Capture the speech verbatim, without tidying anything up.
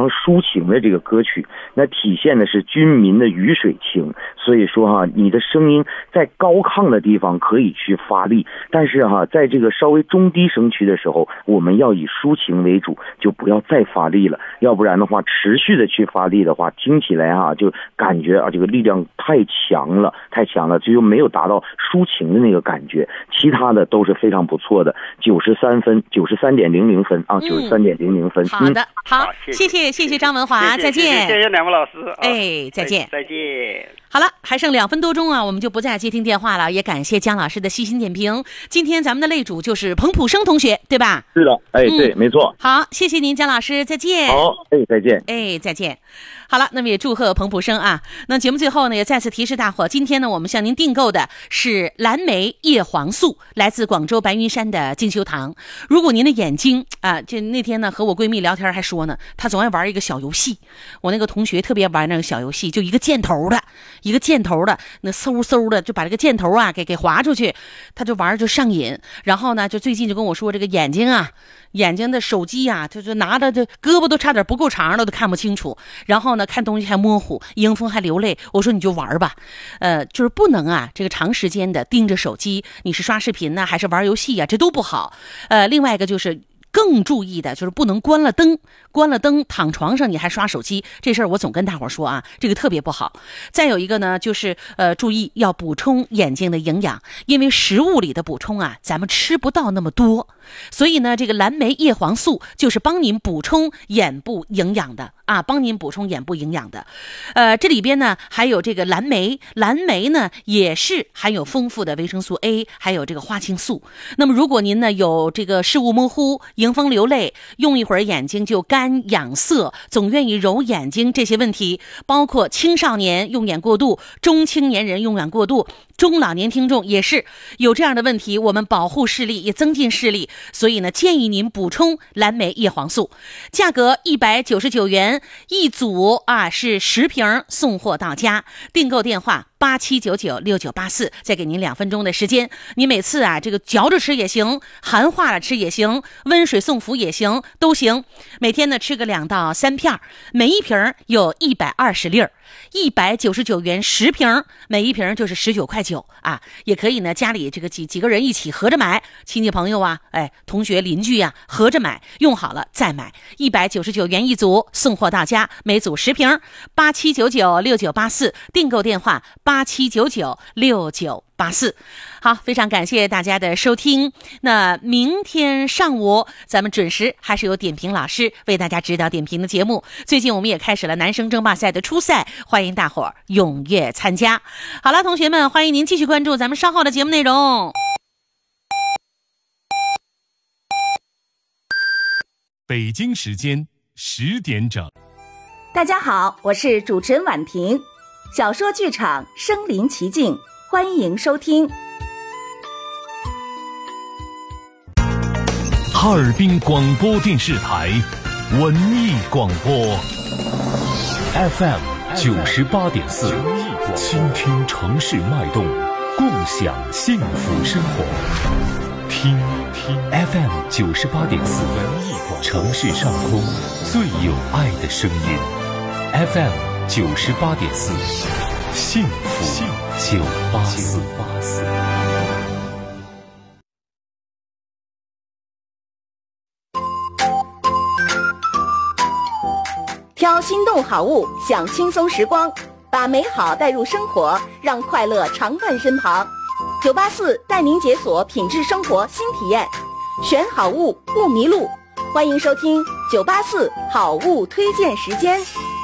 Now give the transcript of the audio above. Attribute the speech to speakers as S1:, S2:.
S1: 常抒情的这个歌曲，那体现的是军民的鱼水情。所以说哈，你的声音在高亢的地方可以去发力，但是哈，在这个稍微中低声区的时候，我们要以抒情为主，就不要再发力了，要不然的话，持续的去发力的话，听起来哈就感觉啊这个力量太强了，太强了，就又没有达到抒情的那个感觉。其他的都是非常不错的，九十三分，九十三点零零分啊，九十三点零零分。
S2: 好的，好，
S3: 谢
S2: 谢谢谢谢张文华，再见。
S3: 谢谢两位老师。
S2: 哎，再见，
S3: 再见。
S2: 好了，还剩两分多钟啊，我们就不再接听电话了。也感谢姜老师的细心点评。今天咱们的擂主就是彭普生同学，对吧？
S1: 是的，哎，对，
S2: 嗯、
S1: 没错。
S2: 好，谢谢您，姜老师，再见。
S1: 好，哎，再见。
S2: 哎，再见。好了，那么也祝贺彭普生啊。那节目最后呢，也再次提示大伙，今天呢，我们向您订购的是蓝莓叶黄素，来自广州白云山的金秋堂。如果您的眼睛啊，就那天呢和我闺蜜聊天还说呢，她总爱玩一个小游戏。我那个同学特别玩那个小游戏，就一个箭头的，一个箭头的，那嗖嗖的就把这个箭头啊给给划出去，她就玩就上瘾。然后呢，就最近就跟我说这个眼睛啊。眼睛的手机啊，就是拿着这胳膊都差点不够长了，都看不清楚。然后呢，看东西还模糊，迎风还流泪。我说你就玩吧，呃，就是不能啊，这个长时间的盯着手机，你是刷视频呢，还是玩游戏啊，这都不好。呃，另外一个就是更注意的就是不能关了灯，关了灯躺床上你还刷手机，这事儿我总跟大伙说啊，这个特别不好。再有一个呢，就是呃，注意要补充眼睛的营养，因为食物里的补充啊，咱们吃不到那么多。所以呢，这个蓝莓叶黄素就是帮您补充眼部营养的啊，帮您补充眼部营养的。呃，这里边呢还有这个蓝莓，蓝莓呢也是含有丰富的维生素 A， 还有这个花青素。那么如果您呢有这个视物模糊、迎风流泪、用一会儿眼睛就干痒涩、总愿意揉眼睛这些问题，包括青少年用眼过度、中青年人用眼过度、中老年听众也是有这样的问题，我们保护视力也增进视力，所以呢建议您补充蓝莓叶黄素，价格一百九十九元一组啊，是十瓶送货到家，订购电话八七九九六九八四，再给您两分钟的时间，你每次啊这个嚼着吃也行，含化了吃也行，温水送服也行，都行。每天呢吃个两到三片，每一瓶有一百二十粒儿，一百九十九元十瓶，每一瓶就是十九块九啊。也可以呢家里这个几几个人一起合着买，亲戚朋友啊，哎同学邻居啊合着买，用好了再买，一百九十九元一组，送货到家，每组十瓶，八七九九六九八四，订购电话八七九九六九八四。好，非常感谢大家的收听。那明天上午咱们准时还是有点评老师为大家指导点评的节目。最近我们也开始了男生争霸赛的初赛，欢迎大伙儿踊跃参加。好了，同学们，欢迎您继续关注咱们稍后的节目内容。
S4: 北京时间十点整。
S5: 大家好，我是主持人婉婷。小说剧场身临其境，欢迎收听。
S4: 哈尔滨广播电视台文艺广播 F M 九十八点四，倾听城市脉动，共享幸福生活。听听 F M 九十八点四，文艺广播，城市上空最有爱的声音。F M 九十八点四，幸福九八四。
S5: 挑心动好物，享轻松时光，把美好带入生活，让快乐常伴身旁。九八四带您解锁品质生活新体验，选好物不迷路。欢迎收听九八四好物推荐时间。